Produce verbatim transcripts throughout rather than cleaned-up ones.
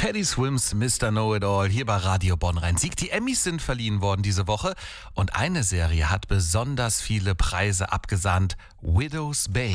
Teddy Swims, Mister Know-It-All hier bei Radio Bonn Rhein-Sieg. Die Emmys sind verliehen worden diese Woche und eine Serie hat besonders viele Preise abgesahnt: Widow's Bay.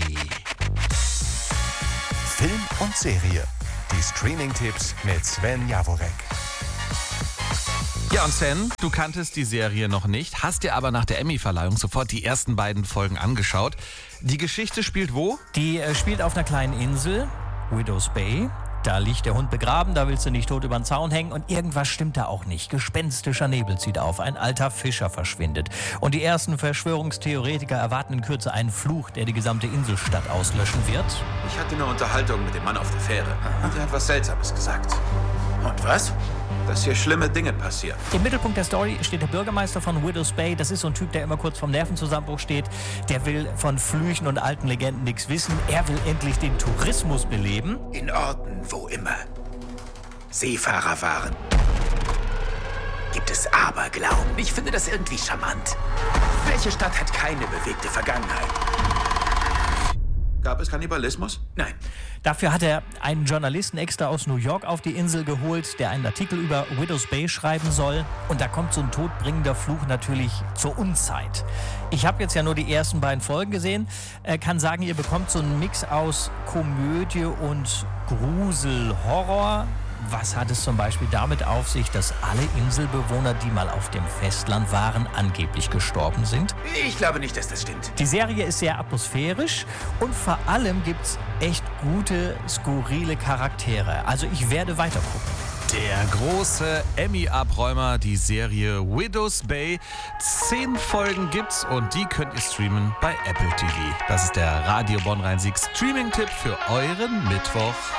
Film und Serie. Die Streaming-Tipps mit Sven Jaworek. Ja, und Sven, du kanntest die Serie noch nicht, hast dir aber nach der Emmy-Verleihung sofort die ersten beiden Folgen angeschaut. Die Geschichte spielt wo? Die äh, spielt auf einer kleinen Insel, Widow's Bay. Da liegt der Hund begraben, da willst du nicht tot über den Zaun hängen und irgendwas stimmt da auch nicht. Gespenstischer Nebel zieht auf, ein alter Fischer verschwindet. Und die ersten Verschwörungstheoretiker erwarten in Kürze einen Fluch, der die gesamte Inselstadt auslöschen wird. Ich hatte eine Unterhaltung mit dem Mann auf der Fähre und er hat was Seltsames gesagt. Und was? Dass hier schlimme Dinge passieren. Im Mittelpunkt der Story steht der Bürgermeister von Widow's Bay. Das ist so ein Typ, der immer kurz vorm Nervenzusammenbruch steht. Der will von Flüchen und alten Legenden nichts wissen. Er will endlich den Tourismus beleben. In Orten, wo immer Seefahrer waren, gibt es Aberglauben. Ich finde das irgendwie charmant. Welche Stadt hat keine bewegte Vergangenheit? Gab es Kannibalismus? Nein. Dafür hat er einen Journalisten extra aus New York auf die Insel geholt, der einen Artikel über Widow's Bay schreiben soll. Und da kommt so ein todbringender Fluch natürlich zur Unzeit. Ich habe jetzt ja nur die ersten beiden Folgen gesehen. Äh, kann sagen, ihr bekommt so einen Mix aus Komödie und Grusel, Horror. Was hat es zum Beispiel damit auf sich, dass alle Inselbewohner, die mal auf dem Festland waren, angeblich gestorben sind? Ich glaube nicht, dass das stimmt. Die Serie ist sehr atmosphärisch und vor allem gibt's echt gute, skurrile Charaktere. Also ich werde weiter gucken. Der große Emmy-Abräumer, die Serie Widow's Bay. Zehn Folgen gibt's und die könnt ihr streamen bei Apple T V. Das ist der Radio Bonn Rhein-Sieg Streaming-Tipp für euren Mittwoch.